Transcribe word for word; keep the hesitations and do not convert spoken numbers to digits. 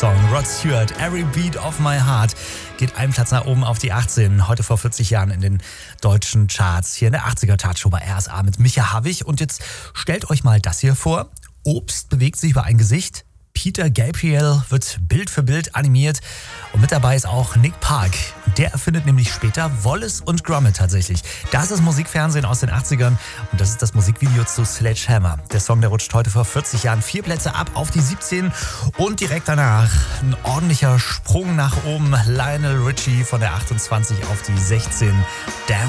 Song. Rod Stewart, Every Beat of My Heart, geht einen Platz nach oben auf die achtzehn. Heute vor vierzig Jahren in den deutschen Charts. Hier in der achtziger-Chartshow bei R S A mit Micha Havig. Und jetzt stellt euch mal das hier vor. Obst bewegt sich über ein Gesicht. Peter Gabriel wird Bild für Bild animiert. Und mit dabei ist auch Nick Park. Der erfindet nämlich später Wallace und Gromit tatsächlich. Das ist Musikfernsehen aus den achtzigern und das ist das Musikvideo zu Sledgehammer. Der Song, der rutscht heute vor vierzig Jahren vier Plätze ab auf die siebzehn und direkt danach ein ordentlicher Sprung nach oben. Lionel Richie von der achtundzwanzig auf die sechzehn. Damn